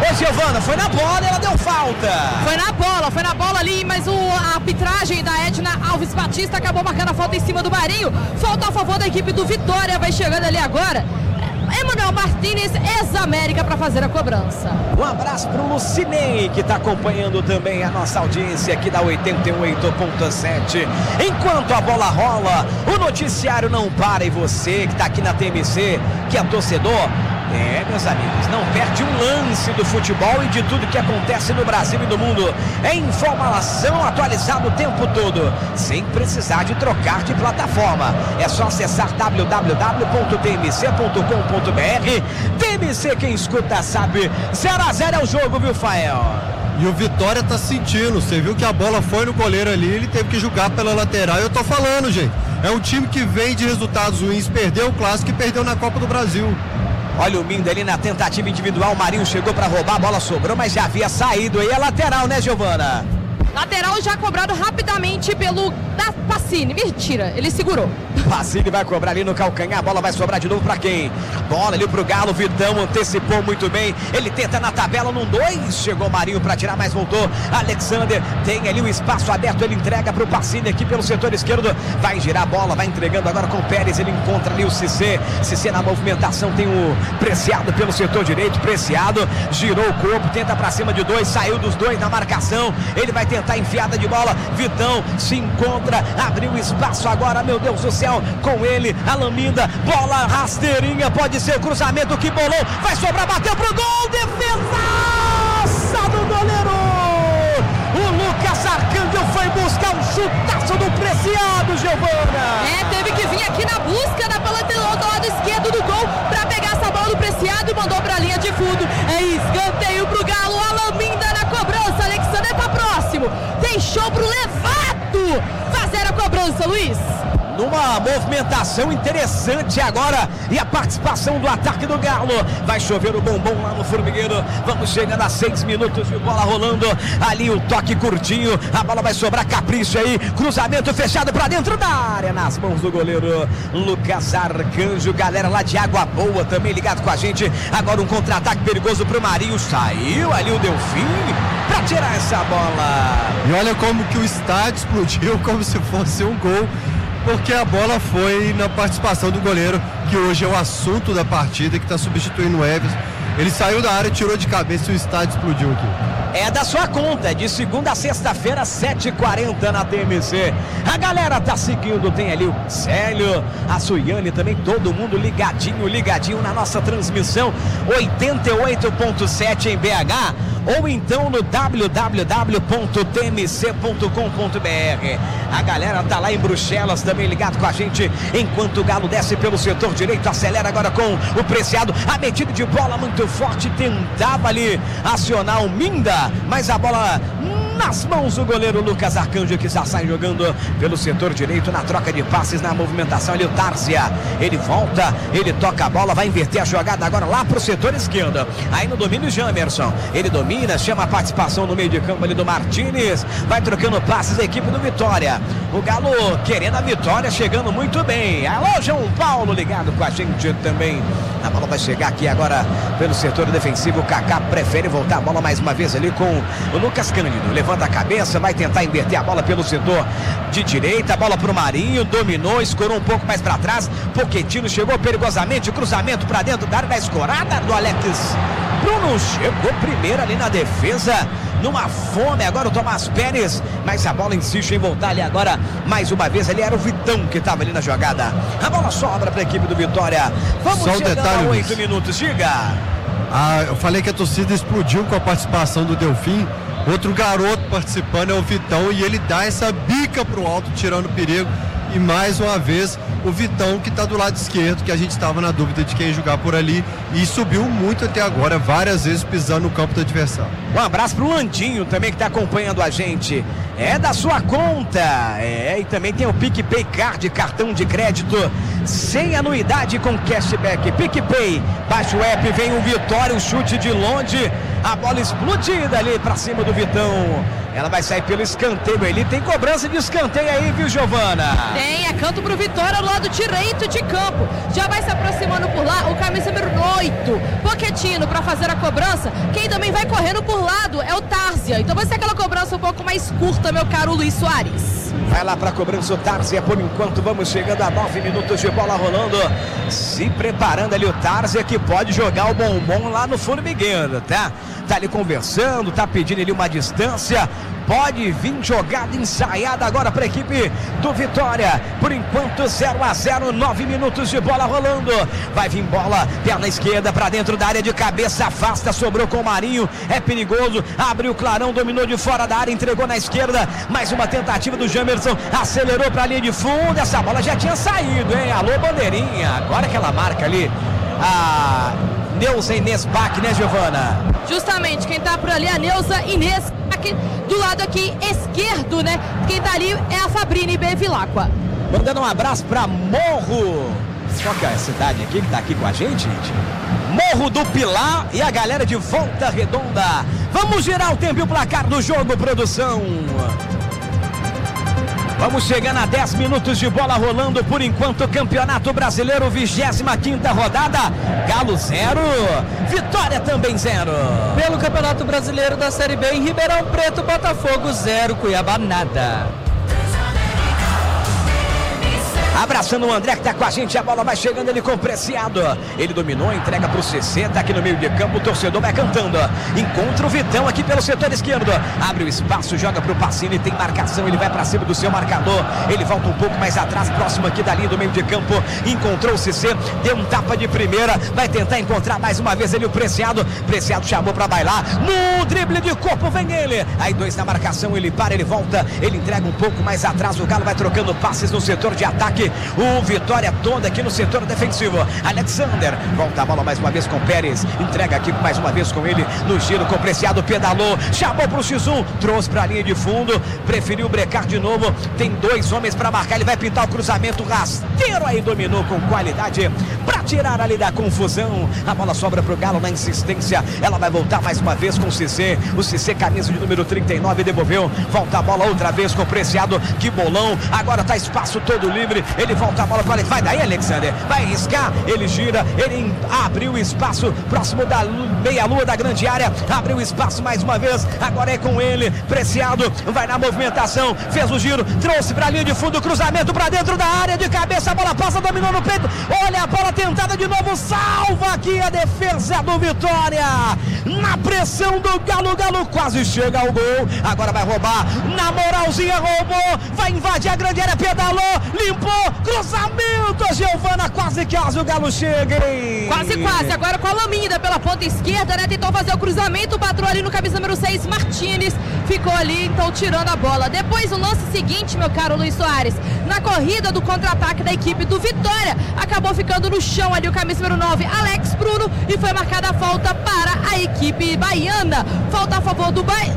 Ô, Giovana, foi na bola, ela deu falta. Foi na bola, foi na bola ali, mas o, a arbitragem da Edna Alves Batista acabou marcando a falta em cima do Marinho. Falta a favor da equipe do Vitória, vai chegando ali agora Emanuel Martínez, ex-América, para fazer a cobrança. Um abraço para o Lucinei, que está acompanhando também a nossa audiência aqui da oitenta e oito ponto sete. Enquanto a bola rola, o noticiário não para, e você que está aqui na T M C, que é torcedor, é, meus amigos, não perde um lance do futebol e de tudo que acontece no Brasil e no mundo. É informação atualizada o tempo todo, sem precisar de trocar de plataforma. É só acessar w w w ponto t m c ponto com ponto b r. T M C, quem escuta sabe. zero a zero é o jogo, viu, Fael? E o Vitória tá sentindo, você viu que a bola foi no goleiro ali, ele teve que jogar pela lateral. Eu tô falando, gente, é um time que vem de resultados ruins, perdeu o Clássico e perdeu na Copa do Brasil. Olha o Minda ali na tentativa individual, o Marinho chegou para roubar, a bola sobrou, mas já havia saído. Aí é lateral, né, Giovana? Lateral já cobrado rapidamente pelo da Pacini. Mentira, ele segurou. Pacini vai cobrar ali no calcanhar, a bola vai sobrar de novo para quem? Bola ali pro Galo, Vitão antecipou muito bem. Ele tenta na tabela num dois, chegou o Marinho para tirar, mas voltou. Alexander tem ali o espaço aberto, ele entrega pro Pacini aqui pelo setor esquerdo. Vai girar a bola, vai entregando agora com o Pérez, ele encontra ali o Cissé. Cissé na movimentação, tem o Preciado pelo setor direito, Preciado girou o corpo, tenta para cima de dois, saiu dos dois na marcação. Ele vai tentar enfiada de bola, Vitão se encontra, abriu espaço agora, meu Deus do céu, com ele, Alaminda, bola rasteirinha, pode ser o cruzamento que bolou, vai sobrar, bateu pro gol, defesaça do goleiro, o Lucas Arcanjo foi buscar um chutaço do Preciado, Giovana. É, teve que vir aqui na busca da pelateral do lado esquerdo do gol, pra pegar essa bola do Preciado e mandou pra linha de fundo. É escanteio pro Galo, Alaminda na cobrança, Alexander tá próximo, deixou pro Levato fazer a cobrança, Luiz. Numa movimentação interessante agora, e a participação do ataque do Galo. Vai chover o bombom lá no Formigueiro. Vamos chegando a seis minutos de bola rolando. Ali o toque curtinho, a bola vai sobrar, capricho aí, cruzamento fechado pra dentro da área, nas mãos do goleiro Lucas Arcanjo. Galera lá de Água Boa também ligado com a gente. Agora um contra-ataque perigoso pro Marinho, saiu ali o Delfim pra tirar essa bola. E olha como que o estádio explodiu, como se fosse um gol, porque a bola foi na participação do goleiro, que hoje é o assunto da partida, que está substituindo o Everson. Ele saiu da área, tirou de cabeça e o estádio explodiu aqui. É da sua conta, é de segunda a sexta-feira, sete e quarenta na T M C. A galera tá seguindo, tem ali o Célio, a Suiane também, todo mundo ligadinho, ligadinho na nossa transmissão, oitenta e oito ponto sete em B H, ou então no w w w ponto t m c ponto com ponto b r. A galera tá lá em Bruxelas também ligado com a gente, enquanto o Galo desce pelo setor direito, acelera agora com o Preciado, a metida de bola muito forte, tentava ali acionar o Minda, mas a bola nas mãos do goleiro Lucas Arcanjo, que já sai jogando pelo setor direito na troca de passes, na movimentação ali o Tárcia, ele volta, ele toca a bola, vai inverter a jogada agora lá pro setor esquerdo, aí no domínio Jamerson, ele domina, chama a participação no meio de campo ali do Martínez, vai trocando passes a equipe do Vitória, o Galo querendo a vitória, chegando muito bem. Alô, João Paulo ligado com a gente também. A bola vai chegar aqui agora pelo setor defensivo, o Kaká prefere voltar a bola mais uma vez ali com o Lucas Cândido, levanta a cabeça, vai tentar inverter a bola pelo setor de direita, a bola pro Marinho, dominou, escorou um pouco mais para trás, Pochettino chegou perigosamente, o cruzamento para dentro da área da escorada do Alex Bruno, chegou primeiro ali na defesa, numa fome agora o Tomás Pérez, mas a bola insiste em voltar ali agora, mais uma vez, ali era o Vitão que estava ali na jogada, a bola sobra para a equipe do Vitória. Vamos Só um chegando detalhe, a oito minutos, diga. Ah, eu falei que a torcida explodiu com a participação do Delfim. Outro garoto participando é o Vitão, e ele dá essa bica pro alto, tirando o perigo. E mais uma vez o Vitão, que está do lado esquerdo, que a gente estava na dúvida de quem ia jogar por ali, e subiu muito até agora, várias vezes pisando no campo do adversário. Um abraço pro Landinho também, que está acompanhando a gente. É da sua conta. É, e também tem o PicPay Card, cartão de crédito sem anuidade com cashback. PicPay, baixa o app, vem o Vitória, o chute de longe, a bola explodida ali para cima do Vitão. Ela vai sair pelo escanteio. Ele tem cobrança de escanteio aí, viu, Giovana? Tem, é canto pro Vitória do lado direito de campo. Já vai se aproximando por lá o camisa número oito, Pochettino, para fazer a cobrança. Quem também vai correndo por lado é o Tárzia. Então vai ser aquela cobrança um pouco mais curta, meu caro Luiz Soares. Vai lá para cobrança o Tárzia. Por enquanto vamos chegando a nove minutos de bola rolando. Se preparando ali o Tárzia, que pode jogar o bombom lá no formigueiro, tá? Tá ali conversando, tá pedindo ali uma distância. Pode vir jogada ensaiada agora para a equipe do Vitória. Por enquanto zero a zero, nove minutos de bola rolando. Vai vir bola, perna esquerda para dentro da área de cabeça, afasta, sobrou com o Marinho. É perigoso, abriu o Clarão, dominou de fora da área, entregou na esquerda. Mais uma tentativa do Jamerson, acelerou para a linha de fundo. Essa bola já tinha saído, hein? Alô, bandeirinha. Agora que ela marca ali a Neuza Inês Bach, né, Giovana? Justamente, quem tá por ali é a Neuza Inês Bach. Do lado aqui esquerdo, né? Quem tá ali é a Fabrini Bevilacqua. Mandando um abraço pra Morro. Qual que é a cidade aqui que tá aqui com a gente, gente? Morro do Pilar e a galera de Volta Redonda. Vamos girar o tempo e o placar do jogo, produção. Vamos chegando a dez minutos de bola rolando por enquanto. Campeonato Brasileiro, vigésima quinta rodada. Galo zero, Vitória também zero. Pelo Campeonato Brasileiro da Série B, em Ribeirão Preto, Botafogo zero, Cuiabá nada. Abraçando o André que tá com a gente, a bola vai chegando, ele com o Preciado. Ele dominou, entrega pro C C, tá aqui no meio de campo, o torcedor vai cantando. Encontra o Vitão aqui pelo setor esquerdo. Abre o espaço, joga pro Pacini, tem marcação, ele vai pra cima do seu marcador. Ele volta um pouco mais atrás, próximo aqui da linha do meio de campo. Encontrou o C C, deu um tapa de primeira, vai tentar encontrar mais uma vez ele, o Preciado. Preciado chamou pra bailar, no drible de corpo vem ele. Aí dois na marcação, ele para, ele volta, ele entrega um pouco mais atrás. O Galo vai trocando passes no setor de ataque. O Vitória todo aqui no setor defensivo. Alexander, volta a bola mais uma vez com Pérez, entrega aqui mais uma vez com ele, no giro com o Preciado, pedalou, chamou pro X um, trouxe pra linha de fundo, preferiu brecar de novo, tem dois homens pra marcar, ele vai pintar o cruzamento rasteiro, aí dominou com qualidade pra tirar ali da confusão. A bola sobra pro Galo na insistência, ela vai voltar mais uma vez com o C C, o C C camisa de número trinta e nove devolveu, volta a bola outra vez com o Preciado, que bolão, agora tá espaço todo livre, ele volta a bola para ele, vai daí Alexander, vai riscar, ele gira, ele abriu espaço próximo da meia-lua da grande área, abriu espaço mais uma vez, agora é com ele, Preciado, vai na movimentação, fez o giro, trouxe para a linha de fundo, cruzamento para dentro da área, de cabeça, a bola passa, dominou no peito, olha a bola tentada de novo, salva aqui a defesa do Vitória, na pressão do Galo, Galo quase chega ao gol, agora vai roubar, na moralzinha roubou, vai invadir a grande área, pedalou, limpou, cruzamento, a Giovana, quase que o Galo chega, hein? Quase, quase, agora com a Lamida pela ponta esquerda, né, tentou fazer o cruzamento, patrou ali no camisa número seis, Martínez, ficou ali, então tirando a bola. Depois o lance seguinte, meu caro Luiz Soares, na corrida do contra-ataque da equipe do Vitória, acabou ficando no chão ali o camisa número nove, Alex Bruno, e foi marcada a falta para a equipe baiana, falta a favor do Bahia.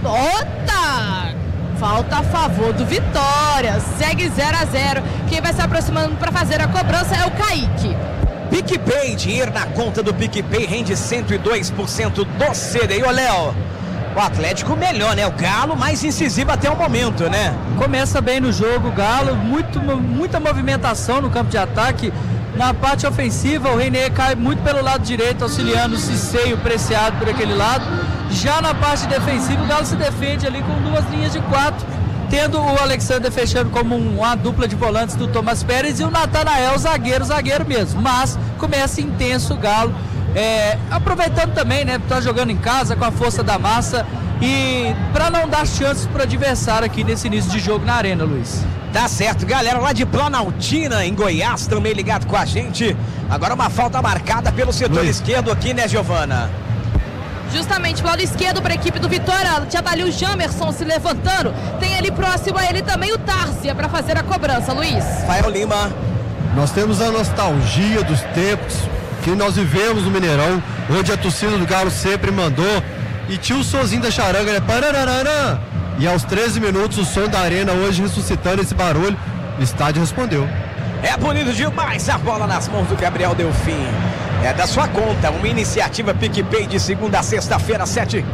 Ota! Falta a favor do Vitória, segue zero a zero. Quem vai se aproximando para fazer a cobrança é o Kaique. PicPay, dinheiro na conta do PicPay rende cento e dois por cento do C D I. Ô Léo, o Atlético melhor, né? O Galo mais incisivo até o momento, né? Começa bem no jogo, o Galo, muito, muita movimentação no campo de ataque. Na parte ofensiva, o René cai muito pelo lado direito, auxiliando o Cissé e o Preciado por aquele lado. Já na parte defensiva, o Galo se defende ali com duas linhas de quatro, tendo o Alexander fechando como uma dupla de volantes do Thomas Pérez e o Natanael, zagueiro, zagueiro mesmo. Mas começa intenso o Galo, é, aproveitando também, né, tá jogando em casa com a força da massa e para não dar chances para o adversário aqui nesse início de jogo na arena, Luiz. Tá certo, galera lá de Planaltina, em Goiás, também ligado com a gente. Agora uma falta marcada pelo setor Luiz. esquerdo aqui, né, Giovana? Justamente pro lado esquerdo para a equipe do Vitória, já tá ali o Jamerson se levantando. Tem ali próximo a ele também o Tárzia para fazer a cobrança, Luiz. Rafael Lima. Nós temos a nostalgia dos tempos que nós vivemos no Mineirão, onde a torcida do Galo sempre mandou. E tinha o sozinho da charanga, né? Pararararã. E aos treze minutos, o som da arena hoje ressuscitando esse barulho, o estádio respondeu. É bonito demais a bola nas mãos do Gabriel Delfim. É da sua conta, uma iniciativa PicPay de segunda a sexta-feira, sete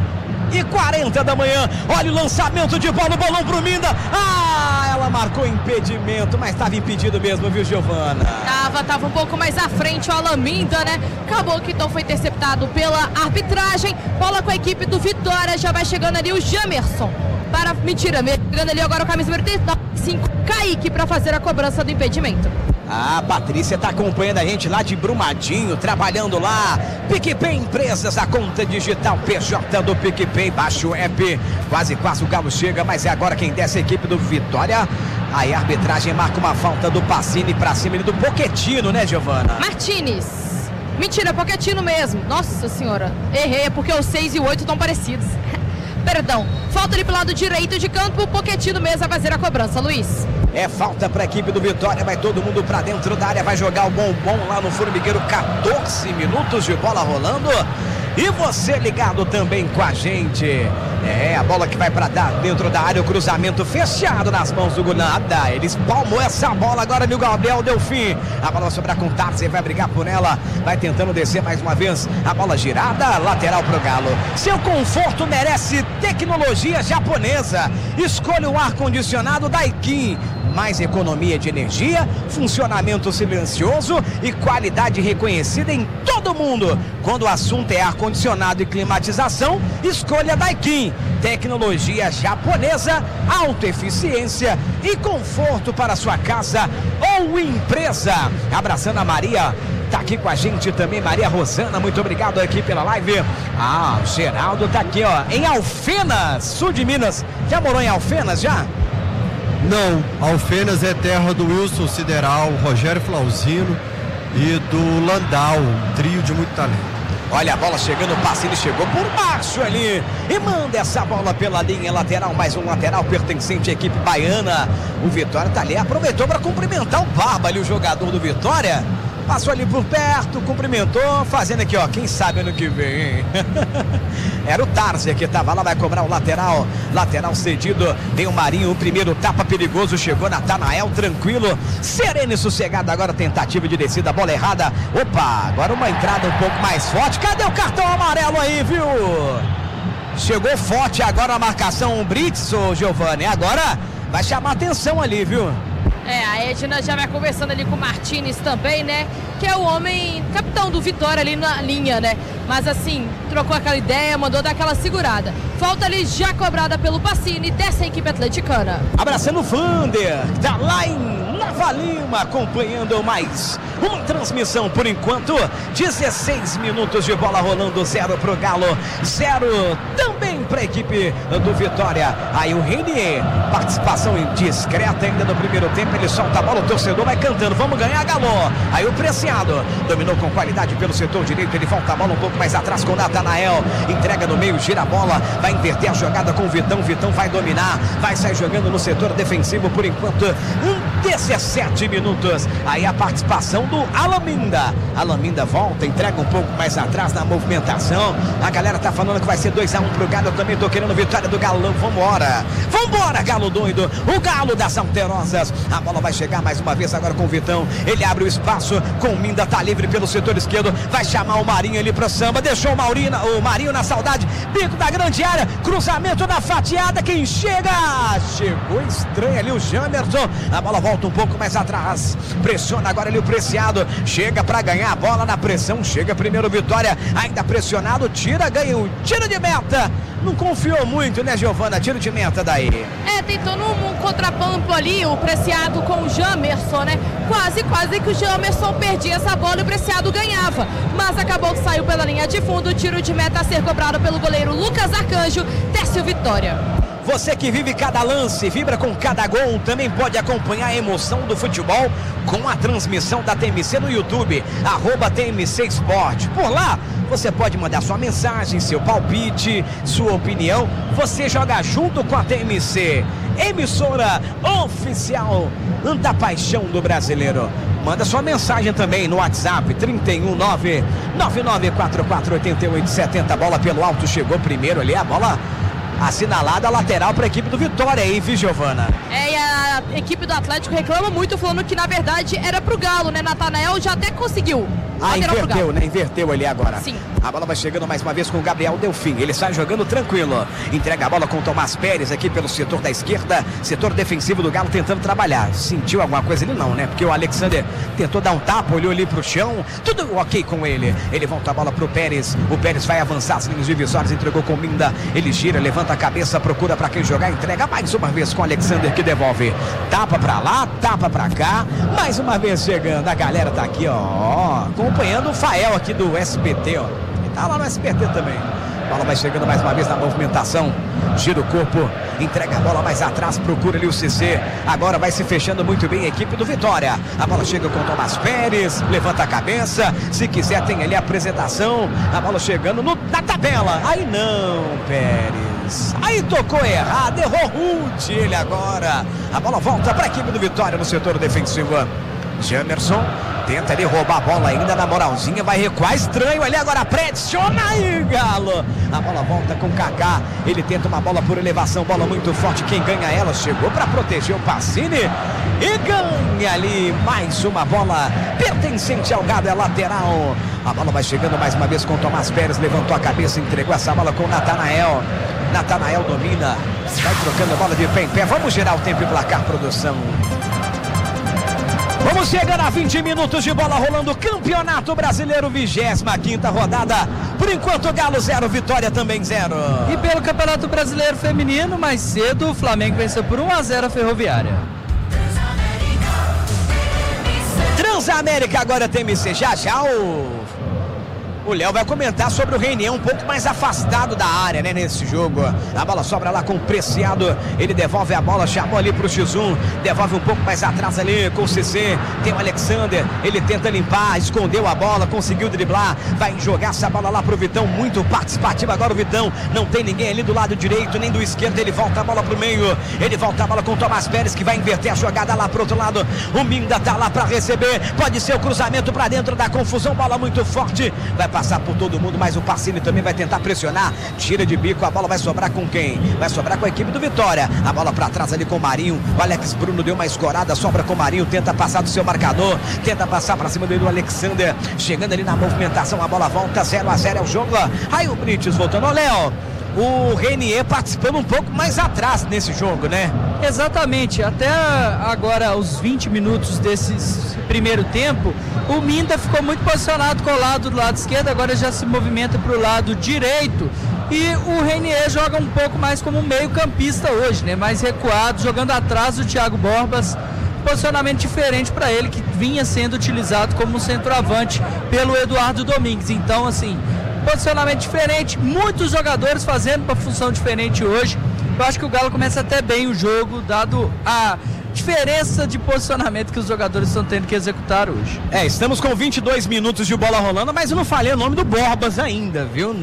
e quarenta da manhã. Olha o lançamento de bola, o bolão pro Minda. Ah, ela marcou impedimento, mas estava impedido mesmo, viu, Giovana? Tava, tava um pouco mais à frente o Alan Minda, né? Acabou que então foi interceptado pela arbitragem. Bola com a equipe do Vitória, já vai chegando ali o Jamerson. Para, mentira, chegando ali agora o camisa número cinco, Kaique, para fazer a cobrança do impedimento. A Patrícia está acompanhando a gente lá de Brumadinho, trabalhando lá. PicPay Empresas, a conta digital P J do PicPay, baixa o app. Quase, quase o Galo chega, mas é agora quem desce a equipe do Vitória. Aí a arbitragem marca uma falta do Pacini para cima do Pochettino, né, Giovana? Martinez. Mentira, Pochettino mesmo. Nossa senhora, errei, é porque os seis e o oito estão parecidos. Perdão, falta ali pro lado direito de campo, o Pochettino mesmo vai fazer a cobrança, Luiz. É falta para a equipe do Vitória, vai todo mundo para dentro da área, vai jogar o bombom lá no Formigueiro, quatorze minutos de bola rolando. E você ligado também com a gente. É, a bola que vai para dentro da área, o cruzamento fechado nas mãos do Gunada. Ele espalmou essa bola agora, meu Gabriel Delfim. A bola vai sobrar com o Tarzi, vai brigar por ela. Vai tentando descer mais uma vez. A bola girada, lateral pro Galo. Seu conforto merece tecnologia japonesa. Escolha o ar-condicionado Daikin. Mais economia de energia, funcionamento silencioso e qualidade reconhecida em todo mundo. Quando o assunto é ar-condicionado e climatização, escolha Daikin. Tecnologia japonesa, alta eficiência e conforto para sua casa ou empresa. Abraçando a Maria, tá aqui com a gente também, Maria Rosana, muito obrigado aqui pela live. Ah, o Geraldo tá aqui, ó, em Alfenas, sul de Minas. Já morou em Alfenas, já? Não, Alfenas é terra do Wilson Sideral, Rogério Flauzino e do Landau, um trio de muito talento. Olha a bola chegando, o passe, ele chegou por baixo ali e manda essa bola pela linha lateral, mais um lateral pertencente à equipe baiana. O Vitória tá ali, aproveitou para cumprimentar o Barba ali, o jogador do Vitória. Passou ali por perto, cumprimentou, fazendo aqui, ó, quem sabe ano que vem, hein? Era o Tarzi que tava lá, vai cobrar o lateral, lateral cedido, vem o Marinho, o primeiro tapa perigoso, chegou Natanael, tranquilo, sereno e sossegado, agora tentativa de descida, bola errada, opa, agora uma entrada um pouco mais forte, cadê o cartão amarelo aí, viu? Chegou forte agora a marcação, o Brits, ô Giovani, agora vai chamar atenção ali, viu? É, a Edna já vai conversando ali com o Martinez também, né? Que é o homem, capitão do Vitória ali na linha, né? Mas assim, trocou aquela ideia, mandou dar aquela segurada. Falta ali já cobrada pelo Pacini dessa equipe atleticana. Abraçando o Vander, tá lá em Nova Lima, acompanhando mais uma transmissão por enquanto. dezesseis minutos de bola rolando, zero pro Galo, zero também pra equipe do Vitória. Aí o Renier, participação discreta ainda no primeiro tempo, ele solta a bola, o torcedor vai cantando, vamos ganhar, Galo. Aí o Preciado dominou com qualidade pelo setor direito, ele volta a bola um pouco mais atrás com o Natanael, entrega no meio, gira a bola, vai inverter a jogada com o Vitão, Vitão vai dominar, vai sair jogando no setor defensivo por enquanto, dezessete minutos. Aí a participação do Alaminda, Alaminda volta, entrega um pouco mais atrás na movimentação, a galera tá falando que vai ser dois a um pro Galo, eu também tô querendo vitória do Galão, vambora, vambora Galo doido, o Galo das Alterosas, a bola vai chegar mais uma vez agora com o Vitão, ele abre o espaço, com o Minda, tá livre pelo setor esquerdo, vai chamar o Marinho ali pro samba, deixou o, Maurina, o Marinho na saudade, bico da grande área, cruzamento na fatiada, quem chega? Chegou estranho ali o Jamerson, a bola volta um pouco mais atrás, pressiona agora ali o Preciado, chega pra ganhar a bola na pressão, chega primeiro Vitória, ainda pressionado, tira, ganha o tiro de meta, não confiou muito, né, Giovana, tiro de meta daí. É, tentou num contrapampo ali, o Preciado com o Jamerson, né, quase, quase que o Jamerson perdia essa bola e o Preciado ganhava, mas acabou que saiu pela linha de fundo, tiro de meta a ser cobrado pelo goleiro Lucas Arcanjo, desce o Vitória. Você que vive cada lance, vibra com cada gol, também pode acompanhar a emoção do futebol com a transmissão da T M C no YouTube, arroba T M C Sport. Por lá, você pode mandar sua mensagem, seu palpite, sua opinião. Você joga junto com a T M C, emissora oficial da paixão do brasileiro. Manda sua mensagem também no WhatsApp, trinta e um, nove nove nove quatro quatro oito oito sete zero. Bola pelo alto, chegou primeiro ali, a bola assinalada lateral para a equipe do Vitória aí, viu, Giovana? É, e a equipe do Atlético reclama muito, falando que na verdade era pro Galo, né? Natanael já até conseguiu Ah, inverteu, né? Inverteu ali agora. Sim. A bola vai chegando mais uma vez com o Gabriel Delfim. Ele sai jogando tranquilo. Entrega a bola com o Tomás Pérez aqui pelo setor da esquerda. Setor defensivo do Galo tentando trabalhar. Sentiu alguma coisa ali? Não, né? Porque o Alexander tentou dar um tapa, olhou ali pro chão. Tudo ok com ele. Ele volta a bola pro Pérez. O Pérez vai avançar as linhas divisórias. Entregou com Minda. Ele gira, levanta a cabeça, procura pra quem jogar. Entrega mais uma vez com o Alexander que devolve. Tapa pra lá, tapa pra cá. Mais uma vez chegando. A galera tá aqui, ó. Acompanhando o Fael aqui do S B T, ó. Ele tá lá no S B T também. A bola vai chegando mais uma vez na movimentação. Gira o corpo, entrega a bola mais atrás, procura ali o C C. Agora vai se fechando muito bem a equipe do Vitória. A bola chega com o Tomás Pérez, levanta a cabeça. Se quiser, tem ali a apresentação. A bola chegando no, na tabela. Aí não, Pérez. Aí tocou errado, errou rude ele agora. A bola volta para a equipe do Vitória no setor defensivo. Jamerson tenta ali roubar a bola ainda na moralzinha, vai recuar estranho ali agora, pressiona aí, Galo. A bola volta com o Kaká, ele tenta uma bola por elevação, bola muito forte, quem ganha ela, chegou para proteger o Pacini e ganha ali mais uma bola pertencente ao Galo, é lateral. A bola vai chegando mais uma vez com o Tomás Pérez, levantou a cabeça, entregou essa bola com o Natanael. Natanael domina, vai trocando a bola de pé em pé, vamos gerar o tempo e placar, produção. Vamos chegando a vinte minutos de bola rolando, Campeonato Brasileiro, vigésima quinta rodada. Por enquanto, Galo zero, Vitória também zero. E pelo Campeonato Brasileiro Feminino, mais cedo, o Flamengo venceu por um a zero a Ferroviária. Transamérica agora tem M C. Já já o... O Léo vai comentar sobre o Reinier um pouco mais afastado da área, né, nesse jogo. A bola sobra lá com o Preciado. Ele devolve a bola, chamou ali pro X um. Devolve um pouco mais atrás ali com o C C. Tem o Alexander. Ele tenta limpar, escondeu a bola, conseguiu driblar. Vai jogar essa bola lá pro Vitão. Muito participativo agora o Vitão. Não tem ninguém ali do lado direito, nem do esquerdo. Ele volta a bola pro meio. Ele volta a bola com o Tomás Pérez, que vai inverter a jogada lá pro outro lado. O Minda tá lá pra receber. Pode ser o cruzamento pra dentro da confusão. Bola muito forte. Vai passar por todo mundo, mas o Pacini também vai tentar pressionar, tira de bico, a bola vai sobrar com quem? Vai sobrar com a equipe do Vitória, a bola pra trás ali com o Marinho, o Alex Bruno deu uma escorada, sobra com o Marinho, tenta passar do seu marcador, tenta passar pra cima do Alexander, chegando ali na movimentação, a bola volta, zero a zero é o jogo, aí o Brites voltando, ó Léo, o Reinier participando um pouco mais atrás nesse jogo, né? Exatamente, até agora os vinte minutos desse primeiro tempo, o Minda ficou muito posicionado colado do lado esquerdo, agora já se movimenta para o lado direito e o Reinier joga um pouco mais como meio campista hoje, né? Mais recuado, jogando atrás do Thiago Borbas, posicionamento diferente para ele, que vinha sendo utilizado como centroavante pelo Eduardo Domingues, então assim, posicionamento diferente, muitos jogadores fazendo uma função diferente hoje. Eu acho que o Galo começa até bem o jogo, dado a diferença de posicionamento que os jogadores estão tendo que executar hoje. É, estamos com vinte e dois minutos de bola rolando, mas eu não falei o nome do Borbas ainda, viu?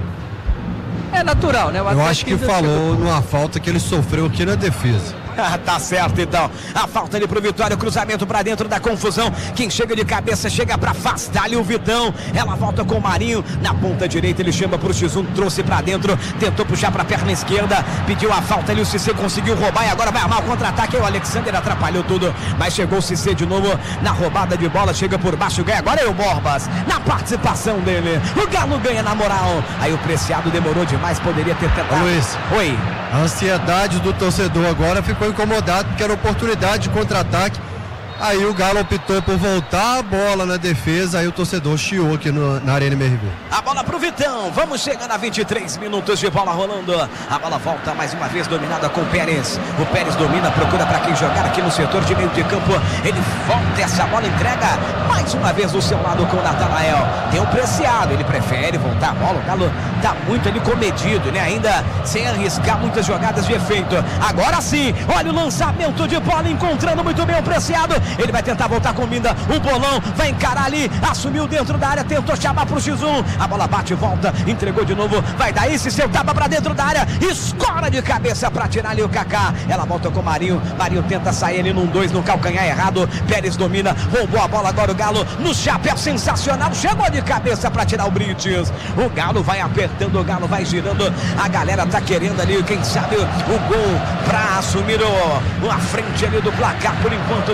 É natural, né? Eu acho que falou numa falta que ele sofreu aqui na defesa. Tá certo então, a falta ali pro Vitória, o cruzamento pra dentro da confusão, quem chega de cabeça chega pra afastar ali o Vitão, ela volta com o Marinho, na ponta direita ele chama pro X um, trouxe pra dentro, tentou puxar pra perna esquerda, pediu a falta ali, o Cissé conseguiu roubar e agora vai armar o contra-ataque, o Alexander atrapalhou tudo, mas chegou o Cissé de novo na roubada de bola, chega por baixo, ganha, agora é o Borbas, na participação dele, o Galo ganha na moral, aí o Preciado demorou demais, poderia ter tentado. Luiz, oi. A ansiedade do torcedor agora ficou incomodado porque era oportunidade de contra-ataque. Aí o Galo optou por voltar a bola na defesa, aí o torcedor chiou aqui no, na Arena M R V. A bola pro Vitão, vamos chegando a vinte e três minutos de bola rolando. A bola volta mais uma vez dominada com o Pérez. O Pérez domina, procura para quem jogar aqui no setor de meio de campo. Ele volta essa bola, entrega mais uma vez do seu lado com o Natanael. Tem o Preciado, ele prefere voltar a bola. O Galo tá muito ali comedido, né? Ainda sem arriscar muitas jogadas de efeito. Agora sim, olha o lançamento de bola, encontrando muito bem o Preciado. Ele vai tentar voltar com o Minda, o bolão, vai encarar ali, assumiu dentro da área, tentou chamar pro X um, a bola bate e volta, entregou de novo, vai dar esse seu tapa pra dentro da área, escora de cabeça pra tirar ali o Kaká, ela volta com o Marinho, Marinho tenta sair ali num dois, no calcanhar errado, Pérez domina, roubou a bola agora o Galo, no chapéu sensacional, chegou de cabeça pra tirar o Brites, o Galo vai apertando, o Galo vai girando, a galera tá querendo ali, quem sabe o gol pra assumir o, a frente ali do placar, por enquanto vinte e três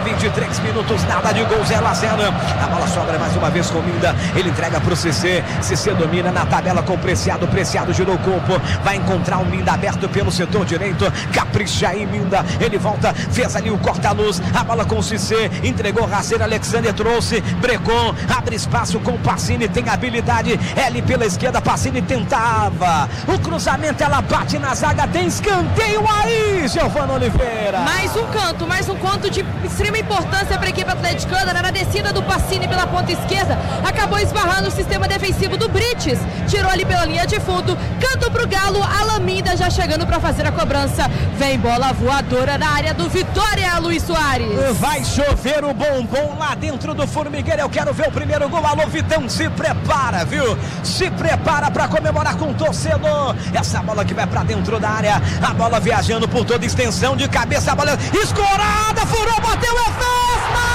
três minutos, nada de gol, zero a zero. A bola sobra mais uma vez com o Minda. Ele entrega pro C C. C C domina na tabela com o Preciado. Preciado girou o corpo. Vai encontrar o Minda aberto pelo setor direito. Capricha aí, Minda. Ele volta, fez ali o corta-luz. A bola com o C C. Entregou rasteiro. Alexander trouxe. Brecon. Abre espaço com o Pacini. Tem habilidade. L pela esquerda. Pacini tentava. O cruzamento, ela bate na zaga. Tem escanteio aí, Giovana Oliveira. Mais um canto, mais um canto de extrema importância para a equipe atleticana. Na descida do Pacini pela ponta esquerda, acabou esbarrando o sistema defensivo do Brites. Tirou ali pela linha de fundo. Canto pro Galo, Alan Minda já chegando para fazer a cobrança. Vem bola voadora na área do Vitória, Luiz Soares. Vai chover o bombom lá dentro do formigueiro. Eu quero ver o primeiro gol. Alô, Vitão, se prepara, viu? Se prepara para comemorar com o torcedor. Essa bola que vai para dentro da área. A bola viajando por toda extensão de cabeça. A bola escorada, furou, bateu, é